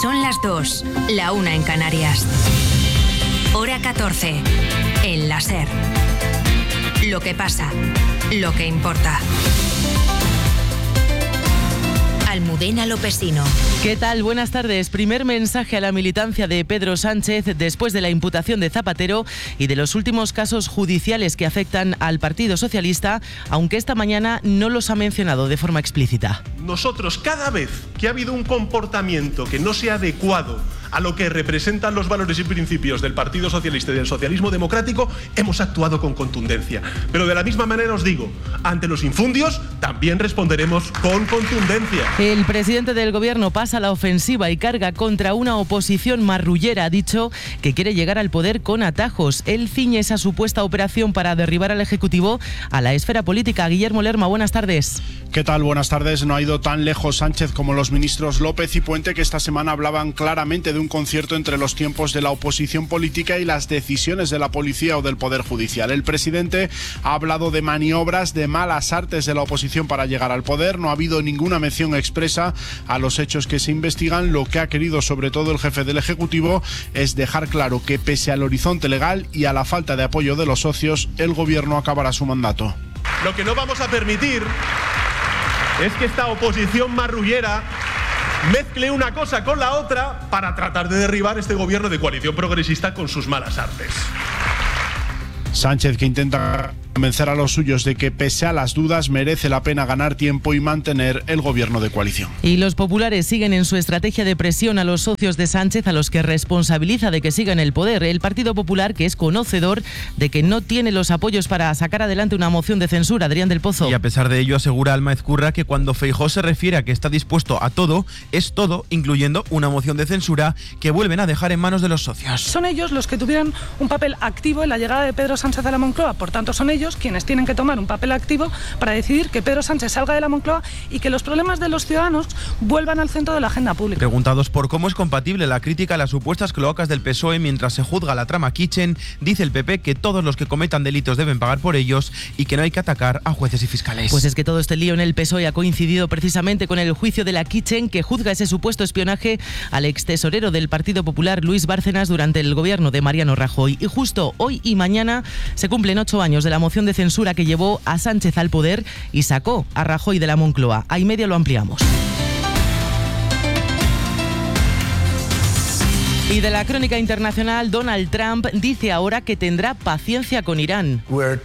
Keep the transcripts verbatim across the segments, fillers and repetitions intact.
Son las dos, la una en Canarias. Hora catorce, en la SER. Lo que pasa, lo que importa. Almudena Lopesino. ¿Qué tal? Buenas tardes. Primer mensaje a la militancia de Pedro Sánchez después de la imputación de Zapatero y de los últimos casos judiciales que afectan al Partido Socialista, aunque esta mañana no los ha mencionado de forma explícita. Nosotros, cada vez que ha habido un comportamiento que no sea adecuado a lo que representan los valores y principios del Partido Socialista y del socialismo democrático, hemos actuado con contundencia. Pero de la misma manera os digo, ante los infundios también responderemos con contundencia. El presidente del gobierno pasa a la ofensiva y carga contra una oposición marrullera. Ha dicho que quiere llegar al poder con atajos. Él ciñe esa supuesta operación para derribar al Ejecutivo a la esfera política. Guillermo Lerma, buenas tardes. ¿Qué tal? Buenas tardes. No ha ido tan lejos Sánchez como los ministros López y Puente, que esta semana hablaban claramente de un concierto entre los tiempos de la oposición política y las decisiones de la policía o del Poder Judicial. El presidente ha hablado de maniobras, de malas artes de la oposición para llegar al poder. No ha habido ninguna mención expresa a los hechos que se investigan. Lo que ha querido sobre todo el jefe del Ejecutivo es dejar claro que pese al horizonte legal y a la falta de apoyo de los socios, el gobierno acabará su mandato. Lo que no vamos a permitir es que esta oposición marrullera mezcle una cosa con la otra para tratar de derribar este gobierno de coalición progresista con sus malas artes. Sánchez, que intenta convencer a los suyos de que pese a las dudas merece la pena ganar tiempo y mantener el gobierno de coalición. Y los populares siguen en su estrategia de presión a los socios de Sánchez, a los que responsabiliza de que sigan el poder. El Partido Popular, que es conocedor de que no tiene los apoyos para sacar adelante una moción de censura. Adrián del Pozo. Y a pesar de ello asegura Alma Ezcurra que cuando Feijóo se refiere a que está dispuesto a todo, es todo, incluyendo una moción de censura que vuelven a dejar en manos de los socios. Son ellos los que tuvieron un papel activo en la llegada de Pedro Sánchez a la Moncloa, por tanto son ellos quienes tienen que tomar un papel activo para decidir que Pedro Sánchez salga de la Moncloa y que los problemas de los ciudadanos vuelvan al centro de la agenda pública. Preguntados por cómo es compatible la crítica a las supuestas cloacas del P S O E mientras se juzga la trama Kitchen, dice el P P que todos los que cometan delitos deben pagar por ellos y que no hay que atacar a jueces y fiscales. Pues es que todo este lío en el P S O E ha coincidido precisamente con el juicio de la Kitchen, que juzga ese supuesto espionaje al extesorero del Partido Popular, Luis Bárcenas, durante el gobierno de Mariano Rajoy. Y justo hoy y mañana se cumplen ocho años de la moción de censura que llevó a Sánchez al poder y sacó a Rajoy de la Moncloa. A y media lo ampliamos. Y de la crónica internacional, Donald Trump dice ahora que tendrá paciencia con Irán.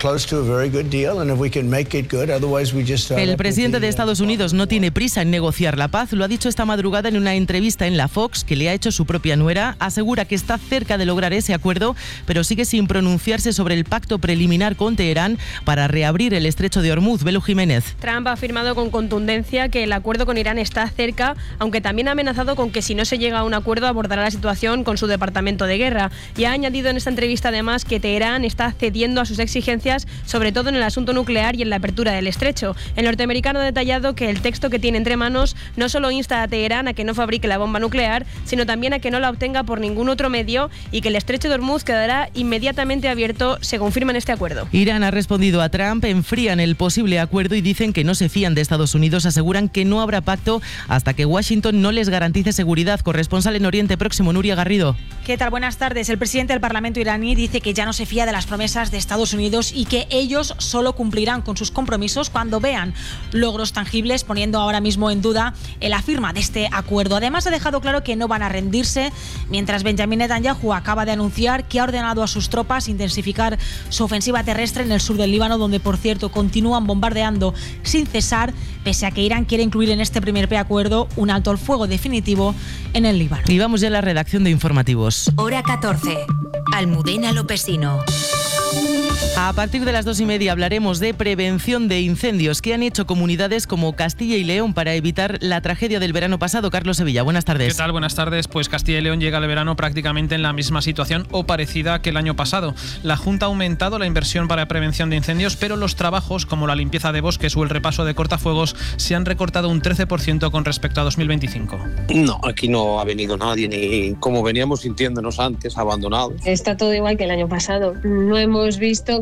El presidente de Estados Unidos no tiene prisa en negociar la paz. Lo ha dicho esta madrugada en una entrevista en la Fox que le ha hecho su propia nuera. Asegura que está cerca de lograr ese acuerdo, pero sigue sin pronunciarse sobre el pacto preliminar con Teherán para reabrir el estrecho de Hormuz. Belu Jiménez. Trump ha afirmado con contundencia que el acuerdo con Irán está cerca, aunque también ha amenazado con que si no se llega a un acuerdo abordará la situación con su departamento de guerra. Y ha añadido en esta entrevista además que Teherán está cediendo a sus exigencias, sobre todo en el asunto nuclear y en la apertura del estrecho. El norteamericano ha detallado que el texto que tiene entre manos no solo insta a Teherán a que no fabrique la bomba nuclear, sino también a que no la obtenga por ningún otro medio y que el estrecho de Hormuz quedará inmediatamente abierto según firman este acuerdo. Irán ha respondido a Trump, enfrían el posible acuerdo y dicen que no se fían de Estados Unidos. Aseguran que no habrá pacto hasta que Washington no les garantice seguridad. Corresponsal en Oriente Próximo, Nuria Garrido. ¿Qué tal? Buenas tardes. El presidente del Parlamento iraní dice que ya no se fía de las promesas de Estados Unidos y que ellos solo cumplirán con sus compromisos cuando vean logros tangibles, poniendo ahora mismo en duda la firma de este acuerdo. Además, ha dejado claro que no van a rendirse, mientras Benjamin Netanyahu acaba de anunciar que ha ordenado a sus tropas intensificar su ofensiva terrestre en el sur del Líbano, donde, por cierto, continúan bombardeando sin cesar, pese a que Irán quiere incluir en este primer preacuerdo un alto al fuego definitivo en el Líbano. Y vamos ya a la redacción de informativos. Hora catorce. Almudena Lopesino. A partir de las dos y media hablaremos de prevención de incendios que han hecho comunidades como Castilla y León para evitar la tragedia del verano pasado. Carlos Sevilla, buenas tardes. ¿Qué tal? Buenas tardes. Pues Castilla y León llega al verano prácticamente en la misma situación o parecida que el año pasado. La Junta ha aumentado la inversión para prevención de incendios, pero los trabajos como la limpieza de bosques o el repaso de cortafuegos se han recortado un trece por ciento con respecto a dos mil veinticinco. No, aquí no ha venido nadie, ni como veníamos sintiéndonos antes, abandonados. Está todo igual que el año pasado. No hemos visto que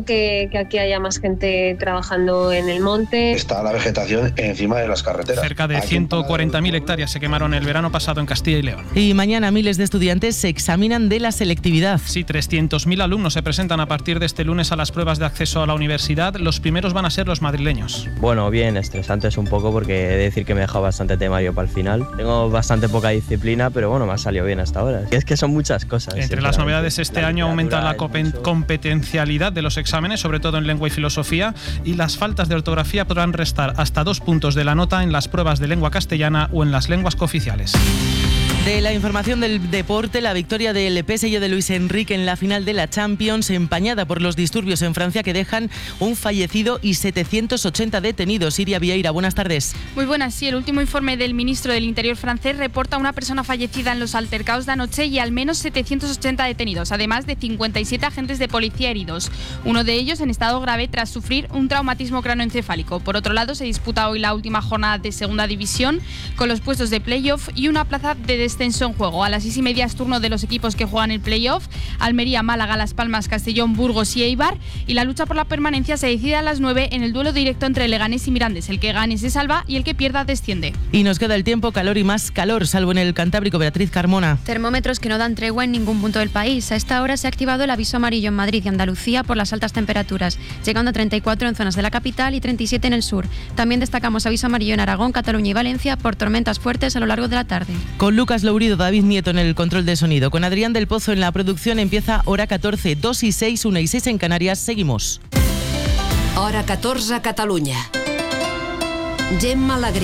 que, que aquí haya más gente trabajando en el monte. Está la vegetación encima de las carreteras. Cerca de ciento cuarenta mil hectáreas se quemaron el verano pasado en Castilla y León. Y mañana miles de estudiantes se examinan de la selectividad. Sí, trescientos mil alumnos se presentan a partir de este lunes a las pruebas de acceso a la universidad. Los primeros van a ser los madrileños. Bueno, bien, estresantes un poco porque he de decir que me he dejado bastante temario para el final. Tengo bastante poca disciplina, pero bueno, me ha salido bien hasta ahora. Es que son muchas cosas. Entre las novedades este año aumenta la competencialidad de los exámenes, sobre todo en lengua y filosofía, y las faltas de ortografía podrán restar hasta dos puntos de la nota en las pruebas de lengua castellana o en las lenguas cooficiales. De la información del deporte, la victoria del P S G de Luis Enrique en la final de la Champions, empañada por los disturbios en Francia que dejan un fallecido y setecientos ochenta detenidos. Iria Vieira, buenas tardes. Muy buenas, sí. El último informe del ministro del Interior francés reporta una persona fallecida en los altercados de anoche y al menos setecientos ochenta detenidos, además de cincuenta y siete agentes de policía heridos. Uno de ellos en estado grave tras sufrir un traumatismo cráneoencefálico. Por otro lado, se disputa hoy la última jornada de segunda división con los puestos de playoff y una plaza de descenso en juego. A las seis y media es turno de los equipos que juegan el playoff: Almería, Málaga, Las Palmas, Castellón, Burgos y Eibar, y la lucha por la permanencia se decide a las nueve en el duelo directo entre Leganés y Mirandés. El que gane se salva y el que pierda desciende. Y nos queda el tiempo, calor y más calor, salvo en el Cantábrico. Beatriz Carmona. Termómetros que no dan tregua en ningún punto del país. A esta hora se ha activado el aviso amarillo en Madrid y Andalucía por las altas temperaturas, llegando a treinta y cuatro en zonas de la capital y treinta y siete en el sur. También destacamos aviso amarillo en Aragón, Cataluña y Valencia por tormentas fuertes a lo largo de la tarde. Con Lucas Lourido, David Nieto en el control de sonido, con Adrián del Pozo en la producción, empieza Hora catorce, dos y seis, una y seis en Canarias. Seguimos. Hora catorze a Catalunya. Gemma Alegrí.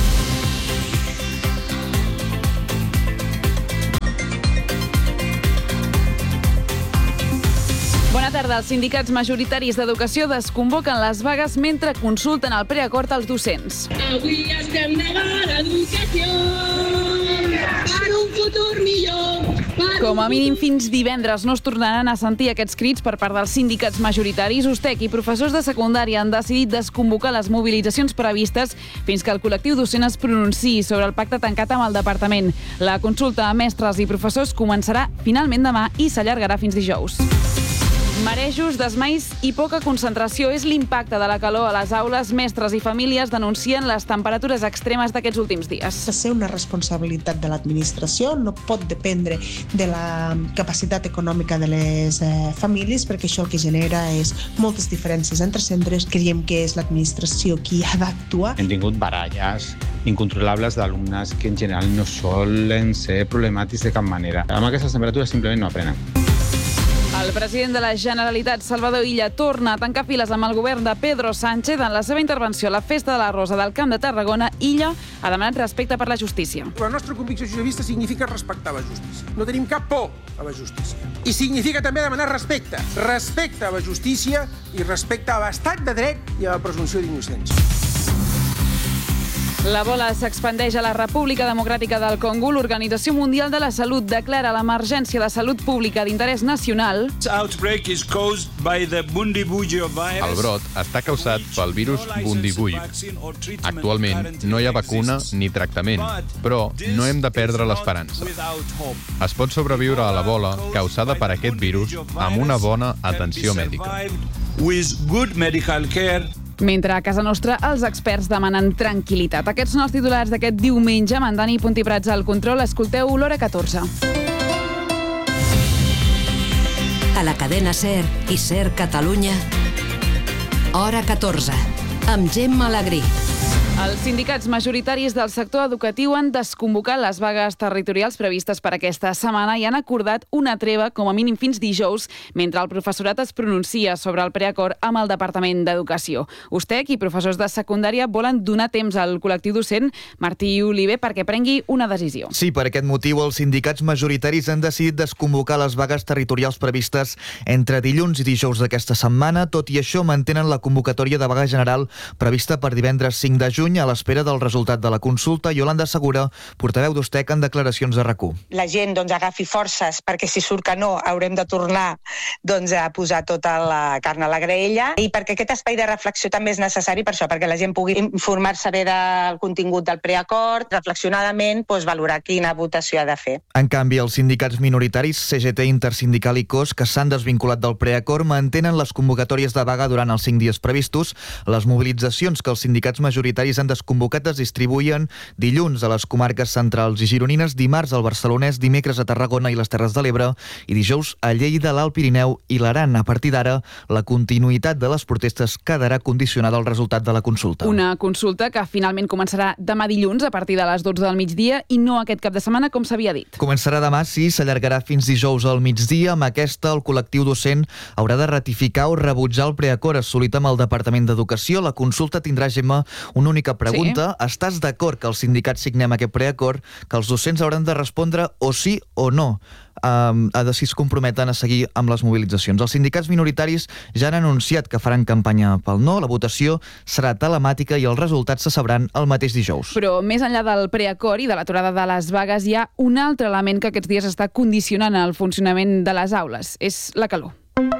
Bona tarda. Els sindicats majoritaris d'educació desconvoquen les vagues mentre consulten el preacord als docents. Avui estem negant l'educació per un futur millor. Com a mínim fins divendres no es tornaran a sentir aquests crits per part dels sindicats majoritaris. USTEC i professors de secundària han decidit desconvocar les mobilitzacions previstes fins que el col·lectiu docent es pronunciï sobre el pacte tancat amb el departament. La consulta a mestres i professors començarà finalment demà i s'allargarà fins dijous. Marejos, desmais i poca concentració és l'impacte de la calor a les aules. Mestres i famílies denuncien les temperatures extremes d'aquests últims dies. Ha de ser una responsabilitat de l'administració, no pot dependre de la capacitat econòmica de les eh, famílies, perquè això el que genera és moltes diferències entre centres. Creiem que és l'administració qui ha d'actuar. Hem tingut baralles incontrolables d'alumnes que en general no solen ser problemàtics de cap manera. Amb aquestes temperatures simplement no aprenen. El president de la Generalitat, Salvador Illa, torna a tancar files amb el govern de Pedro Sánchez. En la seva intervenció a la Festa de la Rosa del Camp de Tarragona, Illa ha demanat respecte per la justícia. La nostra convicció socialista significa respectar la justícia. No tenim cap por a la justícia. I significa també demanar respecte. Respecte a la justícia i respecte a l'estat de dret i a la presumpció d'innocència. L'Ebola s'expandeix a la República Democràtica del Congo. L'Organització Mundial de la Salut declara l'emergència de salut pública d'interès nacional. El brot està causat pel virus Bundibugyo. Actualment no hi ha vacuna ni tractament, però no hem de perdre l'esperança. Es pot sobreviure a l'Ebola causada per aquest virus amb una bona atenció mèdica. Mentre a casa nostra els experts demanen tranquil·litat. Aquests són els titulars d'aquest diumenge. Amb en Dani Puntiprats al control, escolteu l'Hora catorze. A la cadena SER i SER Catalunya, Hora catorze, amb Gemma Alegrí. Els sindicats majoritaris del sector educatiu han desconvocat les vagues territorials previstes per aquesta setmana i han acordat una treva com a mínim fins dijous mentre el professorat es pronuncia sobre el preacord amb el Departament d'Educació. USTEC i professors de secundària volen donar temps al col·lectiu docent, Martí Oliver, perquè prengui una decisió. Sí, per aquest motiu els sindicats majoritaris han decidit desconvocar les vagues territorials previstes entre dilluns i dijous d'aquesta setmana. Tot i això, mantenen la convocatòria de vaga general prevista per divendres cinc de juny juny a l'espera del resultat de la consulta. Yolanda Segura, portaveu d'Ustec, en declaracions a RAC u. La gent doncs, agafi forces perquè si surt que no haurem de tornar doncs, a posar tota la carn a la graella i perquè aquest espai de reflexió també és necessari per això, perquè la gent pugui informar-se bé del contingut del preacord, reflexionadament doncs, valorar quina votació ha de fer. En canvi, els sindicats minoritaris C G T, Intersindical i C O S, que s'han desvinculat del preacord, mantenen les convocatòries de vaga durant els cinc dies previstos. Les mobilitzacions que els sindicats majoritaris han desconvocat es distribuïen dilluns a les comarques centrals i gironines, dimarts al Barcelonès, dimecres a Tarragona i les Terres de l'Ebre i dijous a Lleida, l'Alt Pirineu i l'Aran. A partir d'ara, la continuïtat de les protestes quedarà condicionada al resultat de la consulta. Una consulta que finalment començarà demà dilluns a partir de les dotze del migdia i no aquest cap de setmana, com s'havia dit. Començarà demà, sí, s'allargarà fins dijous al migdia. Amb aquesta, el col·lectiu docent haurà de ratificar o rebutjar el preacord assolit amb el Departament d'Educació. La consulta tindrà, Gemma, una única pregunta. Sí. Estàs d'acord que els sindicats signem aquest preacord, que els docents hauran de respondre o sí o no um, a de si es comprometen a seguir amb les mobilitzacions. Els sindicats minoritaris ja han anunciat que faran campanya pel no. La votació serà telemàtica i els resultats se sabran el mateix dijous. Però més enllà del preacord i de l'aturada de les vagues, hi ha un altre element que aquests dies està condicionant el funcionament de les aules. És la calor.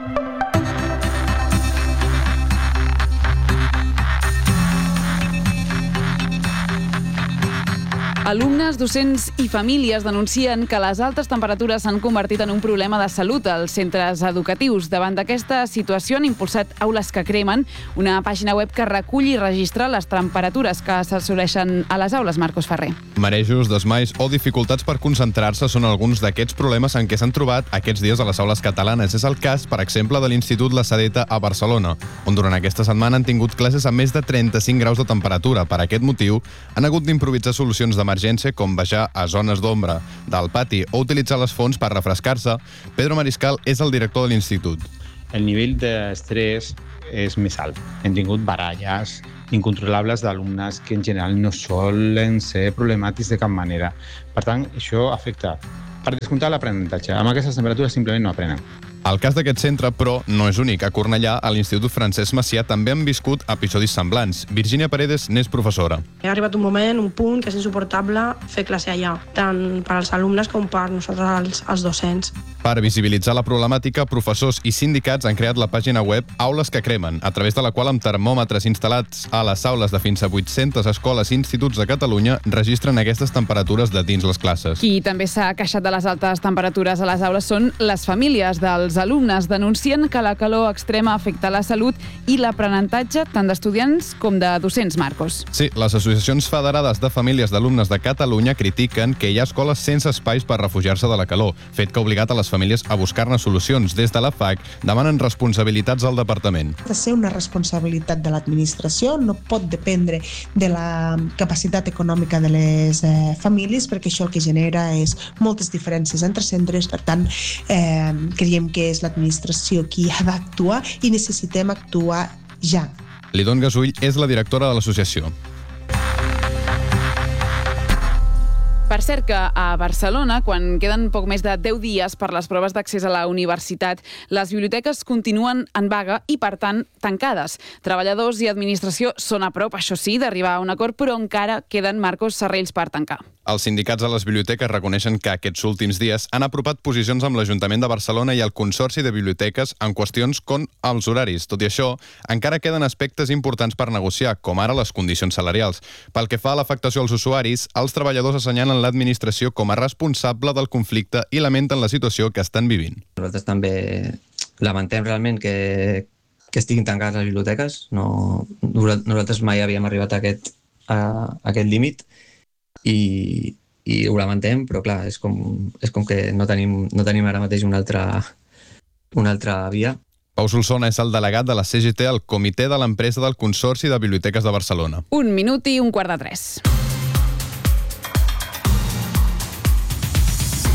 Alumnes, docents i famílies denuncien que les altes temperatures s'han convertit en un problema de salut als centres educatius. Davant d'aquesta situació han impulsat Aules que cremen, una pàgina web que recull i registra les temperatures que s'assoleixen a les aules. Marcos Ferrer. Marejos, desmais o dificultats per concentrar-se són alguns d'aquests problemes en què s'han trobat aquests dies a les aules catalanes. És el cas, per exemple, de l'Institut La Sedeta a Barcelona, on durant aquesta setmana han tingut classes amb més de trenta-cinc graus de temperatura. Per aquest motiu, han hagut d'improvisar solucions d'emergència com baixar a zones d'ombra del pati o utilitzar les fonts per refrescar-se. Pedro Mariscal és el director de l'institut. El nivell d'estrès és més alt. Hem tingut baralles incontrolables d'alumnes que en general no solen ser problemàtics de cap manera. Per tant, això afecta, per descomptar, l'aprenentatge. Amb aquestes temperatures simplement no aprenen. El cas d'aquest centre, però, no és únic. A Cornellà, a l'Institut Francesc Macià, també han viscut episodis semblants. Virginia Paredes n'és professora. Ha arribat un moment, un punt, que és insuportable fer classe allà, tant per als alumnes com per nosaltres, els, els docents. Per visibilitzar la problemàtica, professors i sindicats han creat la pàgina web Aules que cremen, a través de la qual, amb termòmetres instal·lats a les aules de fins a vuit-centes escoles i instituts de Catalunya, registren aquestes temperatures de dins les classes. Qui també s'ha queixat de les altes temperatures a les aules són les famílies dels Els alumnes. Denuncien que la calor extrema afecta la salut i l'aprenentatge tant d'estudiants com de docents, Marcos. Sí, les associacions federades de famílies d'alumnes de Catalunya critiquen que hi ha escoles sense espais per refugiar-se de la calor, fet que ha obligat a les famílies a buscar-ne solucions. Des de la F A C demanen responsabilitats al departament. Ha de ser una responsabilitat de l'administració, no pot dependre de la capacitat econòmica de les eh, famílies, perquè això el que genera és moltes diferències entre centres. Per tant, eh, creiem que és l'administració qui ha d'actuar i necessitem actuar ja. Lidon Gasull és la directora de l'associació. Per cert que a Barcelona, quan queden poc més de deu dies per les proves d'accés a la universitat, les biblioteques continuen en vaga i, per tant, tancades. Treballadors i administració són a prop, això sí, d'arribar a un acord, però encara queden, Marcos, serrells per tancar. Els sindicats de les biblioteques reconeixen que aquests últims dies han apropat posicions amb l'Ajuntament de Barcelona i el Consorci de Biblioteques en qüestions com els horaris. Tot i això, encara queden aspectes importants per negociar, com ara les condicions salarials. Pel que fa a l'afectació als usuaris, els treballadors assenyalen l'administració com a responsable del conflicte i lamenten la situació que estan vivint. Nosaltres també lamentem realment que, que estiguin tancades les biblioteques. No, nosaltres mai havíem arribat a aquest, a, a aquest límit i, i ho lamentem, però clar, és com, és com que no tenim, no tenim ara mateix una altra, una altra via. Pau Solsona és el delegat de la C G T al Comitè de l'Empresa del Consorci de Biblioteques de Barcelona. Un minut i un quart de tres.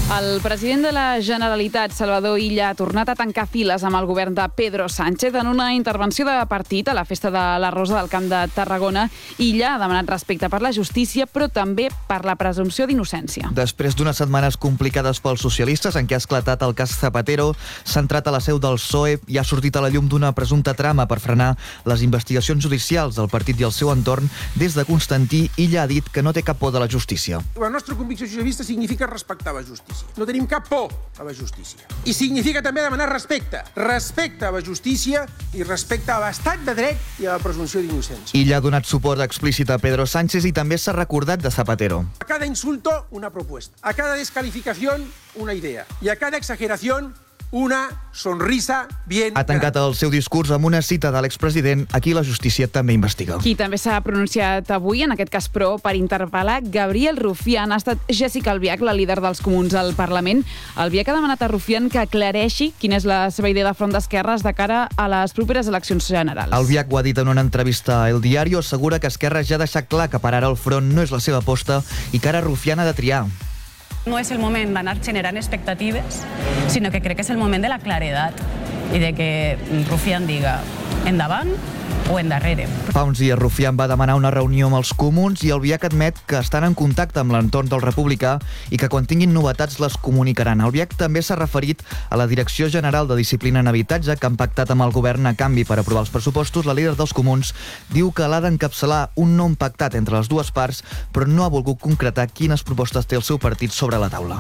El president de la Generalitat, Salvador Illa, ha tornat a tancar files amb el govern de Pedro Sánchez en una intervenció de partit a la festa de la Rosa del Camp de Tarragona. Illa ha demanat respecte per la justícia, però també per la presumpció d'innocència. Després d'unes setmanes complicades pels socialistes en què ha esclatat el cas Zapatero, s'ha entrat a la seu del P S O E i ha sortit a la llum d'una presumpta trama per frenar les investigacions judicials del partit i el seu entorn. Des de Constantí, Illa ha dit que no té cap por de la justícia. La nostra convicció socialista significa respectar la justícia. No tenim cap por a la justícia. I significa també demanar respecte. Respecte a la justícia i respecte a l'estat de dret i a la presumpció d'innocència. Illa ha donat suport explícit a Pedro Sánchez i també s'ha recordat de Zapatero. A cada insulto, una propuesta. A cada descalificación, una idea. Y a cada exageración, una sonrisa bien... Ha tancat el seu discurs amb una cita de l'expresident. Aquí la justícia també investiga. Qui també s'ha pronunciat avui, en aquest cas però, per interpel·lar Gabriel Rufián ha estat Jéssica Albiach, la líder dels comuns al Parlament. Albiach ha demanat a Rufián que aclareixi quina és la seva idea de front d'esquerres de cara a les properes eleccions generals. Albiach ho ha dit en una entrevista a El Diario, assegura que Esquerra ja ha deixat clar que per ara el front no és la seva aposta i que ara Rufián ha de triar. No és el moment d'anar generant expectatives, sinó que crec que és el moment de la claredat i de que Rufián diga endavant o endarrere. Fa uns dies Rufián va demanar una reunió amb els comuns i Albiach admet que estan en contacte amb l'entorn del republicà i que quan tinguin novetats les comunicaran. Albiach també s'ha referit a la Direcció General de Disciplina en Habitatge que han pactat amb el govern a canvi per aprovar els pressupostos. La líder dels comuns diu que l'ha d'encapçalar un nom pactat entre les dues parts, però no ha volgut concretar quines propostes té el seu partit sobre la taula.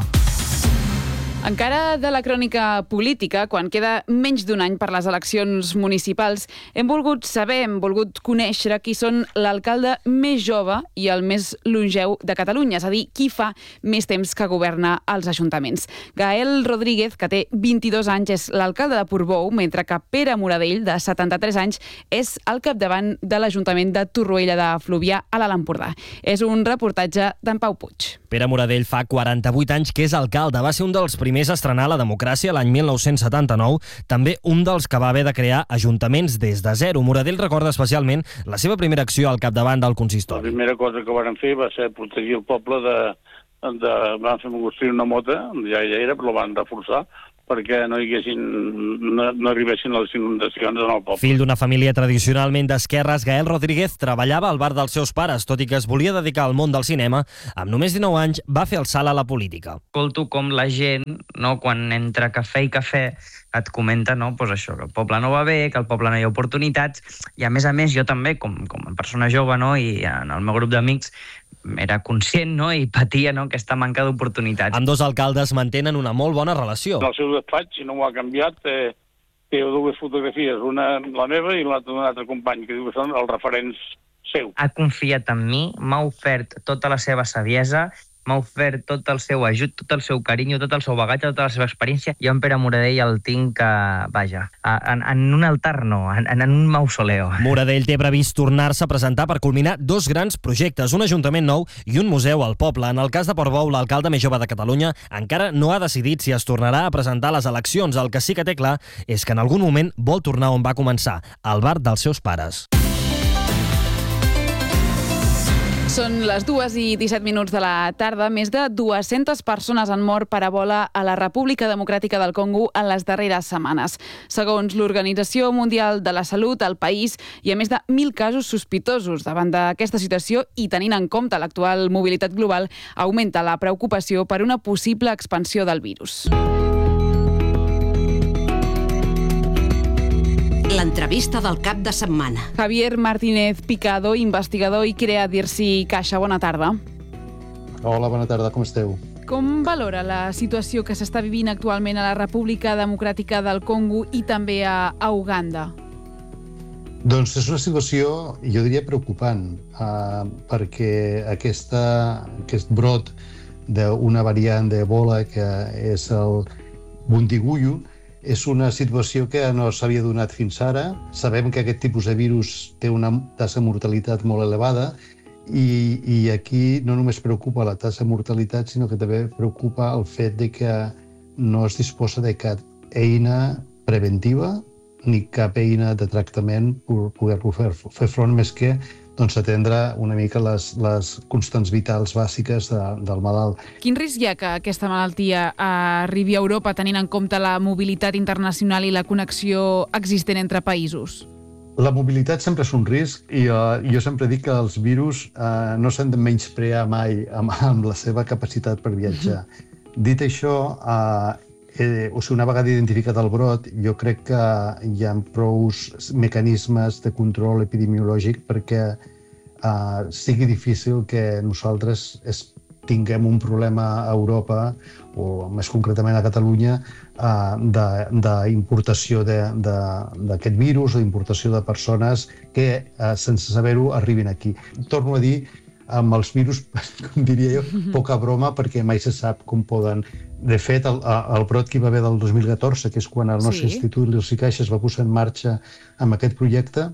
Encara de la crònica política, quan queda menys d'un any per les eleccions municipals, hem volgut saber, hem volgut conèixer qui són l'alcalde més jove i el més longeu de Catalunya, és a dir, qui fa més temps que governa als ajuntaments. Gael Rodríguez, que té vint-i-dos anys, és l'alcalde de Portbou, mentre que Pere Moradell, de setanta-tres anys, és al capdavant de l'Ajuntament de Torroella de Fluvià, a l'Alt Empordà. És un reportatge d'en Pau Puig. Pere Moradell fa quaranta-vuit anys que és alcalde. Va ser un dels primers a estrenar la democràcia l'any mil nou-cents setanta-nou, també un dels que va haver de crear ajuntaments des de zero. Moradell recorda especialment la seva primera acció al capdavant del consistori. La primera cosa que van fer va ser protegir el poble de... de van fer construir una mota, ja ja era, però la van reforçar, perquè no hi haguessin, no, no arribessin les inundacions en el poble. Fill d'una família tradicionalment d'esquerres, Gael Rodríguez treballava al bar dels seus pares, tot i que es volia dedicar al món del cinema. Amb només dinou anys va fer el salt a la política. Escolto com la gent, no, quan entre cafè i cafè, et comenta, no, pues això, que el poble no va bé, que al poble no hi ha oportunitats, i a més a més jo també, com, com a persona jove, no, i en el meu grup d'amics, era conscient, no?, i patia, no?, aquesta manca d'oportunitats. Amb dos alcaldes mantenen una molt bona relació. En el seu despatx, si no ho ha canviat, té, té dues fotografies, una la meva i l'altra d'un altre company, que diu que són els referents seus. Ha confiat en mi, m'ha ofert tota la seva saviesa, m'ha ofert tot el seu ajut, tot el seu carinyo, tot el seu bagatge, tota la seva experiència. Jo en Pere Moradell el tinc, a, vaja, en, en un altar no, en, en un mausoleo. Moradell té previst tornar-se a presentar per culminar dos grans projectes, un ajuntament nou i un museu al poble. En el cas de Portbou, l'alcalde més jove de Catalunya encara no ha decidit si es tornarà a presentar a les eleccions. El que sí que té clar és que en algun moment vol tornar on va començar, al bar dels seus pares. Són les dues i disset minuts de la tarda. Més de dues-centes persones han mort per ebola a la República Democràtica del Congo en les darreres setmanes. Segons l'Organització Mundial de la Salut, al país hi ha més de mil casos sospitosos. Davant d'aquesta situació i tenint en compte l'actual mobilitat global, augmenta la preocupació per una possible expansió del virus. L'entrevista del cap de setmana. Javier Martínez Picado, investigador i crea d'Irsi Caixa. Bona tarda. Hola, bona tarda, com esteu? Com valora la situació que s'està vivint actualment a la República Democràtica del Congo i també a, a Uganda? Doncs és una situació, jo diria, preocupant, eh, perquè aquesta, aquest brot d'una variant d'Ebola, que és el Bundibugyo, és una situació que no s'havia donat fins ara. Sabem que aquest tipus de virus té una tassa de mortalitat molt elevada i, i aquí no només preocupa la tassa de mortalitat, sinó que també preocupa el fet de que no es disposa de cap eina preventiva ni cap eina de tractament per poder fer, fer front més que doncs, atendre una mica les, les constants vitals bàsiques de, del malalt. Quin risc hi ha que aquesta malaltia arribi a Europa tenint en compte la mobilitat internacional i la connexió existent entre països? La mobilitat sempre és un risc i uh, jo sempre dic que els virus uh, no s'han de menysprear mai amb, amb la seva capacitat per viatjar. Dit això, uh, eh, o sigui, una vegada identificat el brot, jo crec que hi ha prou mecanismes de control epidemiològic perquè uh, sigui difícil que nosaltres es tinguem un problema a Europa, o més concretament a Catalunya, d'importació d'aquest virus o d'importació de persones que, sense saber-ho, arribin aquí. Torno a dir, amb els virus, com diria jo, poca broma, perquè mai se sap com poden. De fet, el, el brot que hi va haver del dos mil catorze, que és quan el nostre sí. Institut Lils i Caixa es va posar en marxa amb aquest projecte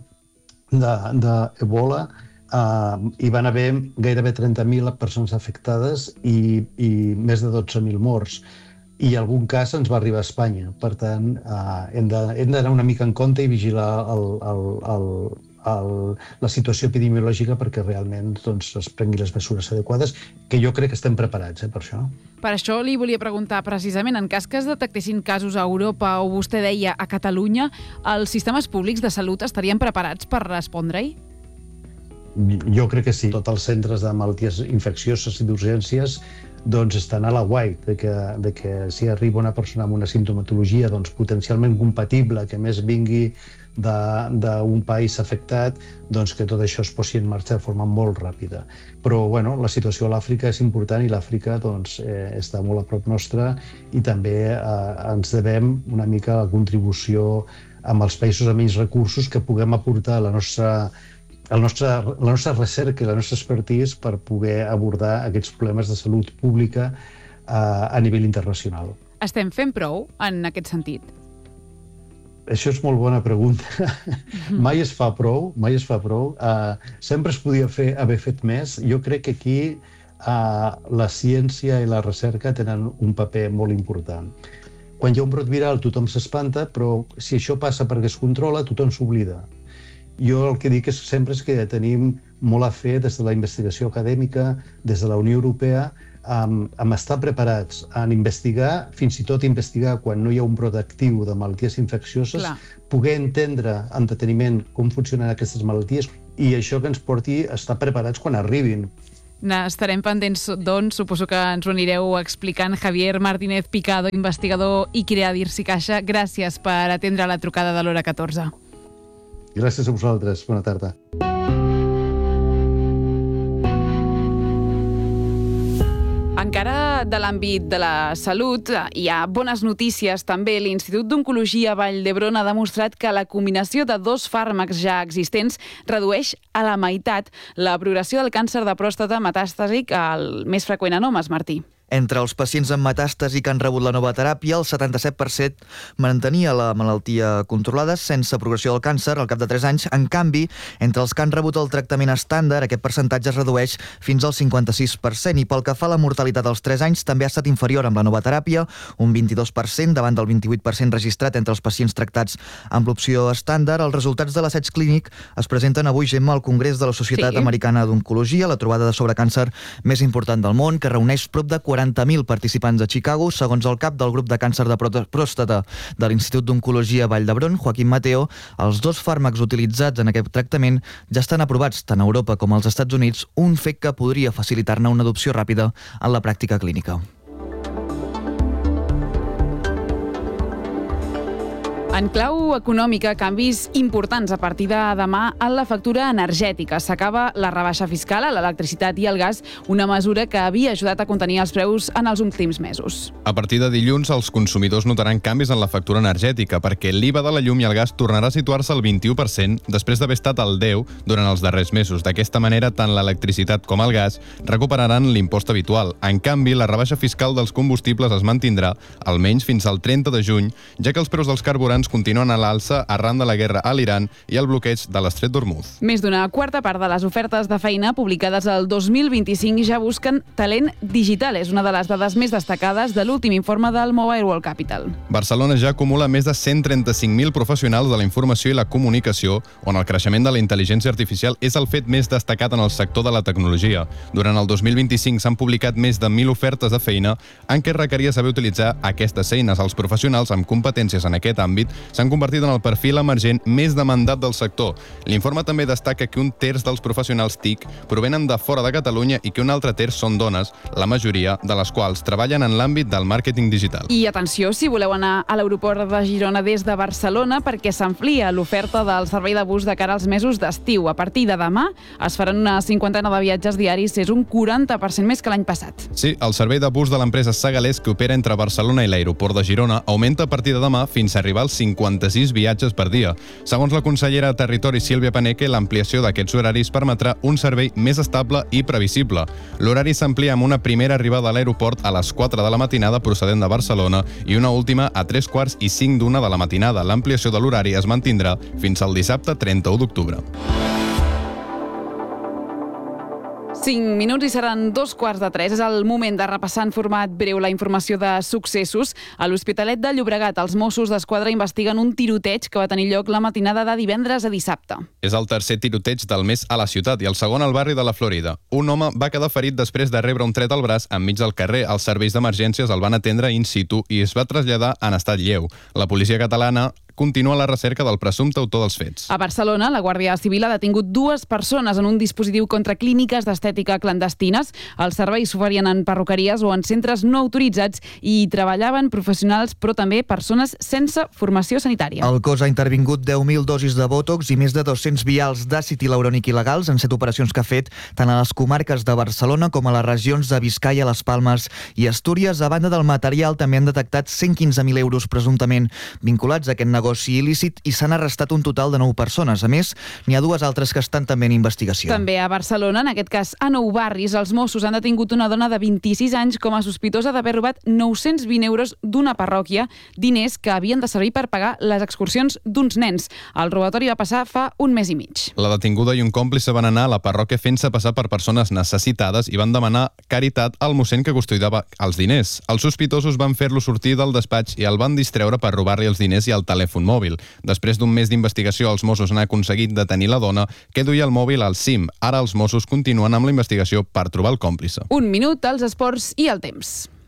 d'Ebola, Uh, hi van haver gairebé trenta mil persones afectades i, i més de dotze mil morts. I algun cas ens va arribar a Espanya. Per tant, uh, hem d'anar una mica en compte i vigilar el, el, el, el, la situació epidemiològica perquè realment doncs, es prengui les mesures adequades, que jo crec que estem preparats eh, per això. Per això li volia preguntar precisament, en cas que es detectessin casos a Europa o vostè deia a Catalunya, els sistemes públics de salut estarien preparats per respondre-hi? Jo crec que sí. Tots els centres de malalties infeccioses i d'urgències doncs estan a la guait de que, de que si arriba una persona amb una simptomatologia doncs, potencialment compatible, que més vingui d'un país afectat, doncs que tot això es posi en marxa de forma molt ràpida. Però bueno, la situació a l'Àfrica és important i l'Àfrica doncs, eh, està molt a prop nostra i també eh, ens devem una mica la contribució amb els països amb menys recursos que puguem aportar la nostra El nostre, la nostra recerca i la nostra expertise per poder abordar aquests problemes de salut pública uh, a nivell internacional. Estem fent prou en aquest sentit? Això és molt bona pregunta. Mm-hmm. Mai es fa prou, mai es fa prou. Uh, sempre es podia fer, haver fet més. Jo crec que aquí uh, la ciència i la recerca tenen un paper molt important. Quan hi ha un brot viral tothom s'espanta, però si això passa perquè es controla, tothom s'oblida. Jo el que dic és, sempre és que tenim molt a fer des de la investigació acadèmica, des de la Unió Europea, amb, amb estar preparats en investigar, fins i tot investigar quan no hi ha un brot actiu de malalties infeccioses, Clar. Poder entendre amb deteniment com funcionen aquestes malalties i això que ens porti a estar preparats quan arribin. Estarem pendents, doncs, suposo que ens ho anireu explicant. Javier Martínez Picado, investigador i crea d'Irsi Caixa, gràcies per atendre la trucada de l'hora catorze. Gràcies a vosaltres. Bona tarda. Encara de l'àmbit de la salut, hi ha bones notícies també. L'Institut d'Oncologia Vall d'Hebron ha demostrat que la combinació de dos fàrmacs ja existents redueix a la meitat la progressió del càncer de pròstata metàstasic, el més freqüent en homes, Martí. Entre els pacients amb metàstasi que han rebut la nova teràpia, el setanta-set per cent mantenia la malaltia controlada sense progressió del càncer al cap de tres anys. En canvi, entre els que han rebut el tractament estàndard, aquest percentatge es redueix fins al cinquanta-sis per cent. I pel que fa a la mortalitat als tres anys, també ha estat inferior amb la nova teràpia, un vint-i-dos per cent davant del vint-i-vuit per cent registrat entre els pacients tractats amb l'opció estàndard. Els resultats de l'assaig clínic es presenten avui, Gemma, al Congrés de la Societat sí. Americana d'Oncologia, la trobada de sobrecàncer més important del món, que reuneix prop de quaranta mil participants a Chicago. Segons el cap del grup de càncer de pròstata de l'Institut d'Oncologia Vall d'Hebron, Joaquim Mateo, els dos fàrmacs utilitzats en aquest tractament ja estan aprovats tant a Europa com als Estats Units, un fet que podria facilitar-ne una adopció ràpida en la pràctica clínica. En clau econòmica, canvis importants a partir de demà en la factura energètica. S'acaba la rebaixa fiscal a l'electricitat i al gas, una mesura que havia ajudat a contenir els preus en els últims mesos. A partir de dilluns, els consumidors notaran canvis en la factura energètica perquè l'I V A de la llum i el gas tornarà a situar-se al vint-i-u per cent després d'haver estat al deu per cent durant els darrers mesos. D'aquesta manera, tant l'electricitat com el gas recuperaran l'impost habitual. En canvi, la rebaixa fiscal dels combustibles es mantindrà almenys fins al trenta de juny, ja que els preus dels carburants continuen a l'alça arran de la guerra a l'Iran i el bloqueig de l'Estret d'Hormuz. Més d'una quarta part de les ofertes de feina publicades el dos mil vint-i-cinc ja busquen talent digital. És una de les dades més destacades de l'últim informe del Mobile World Capital. Barcelona ja acumula més de cent trenta-cinc mil professionals de la informació i la comunicació, on el creixement de la intel·ligència artificial és el fet més destacat en el sector de la tecnologia. Durant el dos mil vint-i-cinc s'han publicat més de mil ofertes de feina en què requeria saber utilitzar aquestes eines. Els professionals amb competències en aquest àmbit s'han convertit en el perfil emergent més demandat del sector. L'informe també destaca que un terç dels professionals T I C provenen de fora de Catalunya i que un altre terç són dones, la majoria de les quals treballen en l'àmbit del màrqueting digital. I atenció, si voleu anar a l'aeroport de Girona des de Barcelona, perquè s'amplia l'oferta del servei de bus de cara als mesos d'estiu. A partir de demà es faran una cinquantena de viatges diaris, és un quaranta per cent més que l'any passat. Sí, el servei de bus de l'empresa Segalés, que opera entre Barcelona i l'aeroport de Girona, augmenta a partir de demà fins a arribar als cinquanta-sis viatges per dia. Segons la consellera de Territori, Sílvia Paneque, l'ampliació d'aquests horaris permetrà un servei més estable i previsible. L'horari s'amplia amb una primera arribada a l'aeroport a les quatre de la matinada procedent de Barcelona i una última a tres quarts i cinc d'una de la matinada. L'ampliació de l'horari es mantindrà fins al dissabte trenta-u d'octubre. cinc minuts i seran dos quarts de tres. És el moment de repassar en format breu la informació de successos. A l'Hospitalet de Llobregat, els Mossos d'Esquadra investiguen un tiroteig que va tenir lloc la matinada de divendres a dissabte. És el tercer tiroteig del mes a la ciutat i el segon al barri de la Florida. Un home va quedar ferit després de rebre un tret al braç enmig del carrer. Els serveis d'emergències el van atendre in situ i es va traslladar en estat lleu. La policia catalana continua la recerca del presumpte autor dels fets. A Barcelona, la Guàrdia Civil ha detingut dues persones en un dispositiu contra clíniques d'estètica clandestines. Els serveis s'oferien en perruqueries o en centres no autoritzats i treballaven professionals, però també persones sense formació sanitària. El cos ha intervingut deu mil dosis de Botox i més de dos-cents vials d'àcid hialurònic il·legals en set operacions que ha fet tant a les comarques de Barcelona com a les regions de Biscaia, Les Palmes i Astúries. A banda del material, també han detectat cent quinze mil euros presumptament vinculats a aquest negoci il·lícit i s'han arrestat un total de nou persones. A més, n'hi ha dues altres que estan també en investigació. També a Barcelona, en aquest cas a Nou Barris, els Mossos han detingut una dona de vint-i-sis anys com a sospitosa d'haver robat nou-cents vint euros d'una parròquia, diners que havien de servir per pagar les excursions d'uns nens. El robatori va passar fa un mes i mig. La detinguda i un còmplice van anar a la parròquia fent-se passar per persones necessitades i van demanar caritat al mossèn que custodiava els diners. Els sospitosos van fer-lo sortir del despatx i el van distreure per robar-li els diners i el telèfon mòbil. Després d'un mes d'investigació, els Mossos han aconseguit detenir la dona que duia el mòbil al C I M. Ara els Mossos continuen amb la investigació per trobar el còmplice. Un minut als esports i el temps.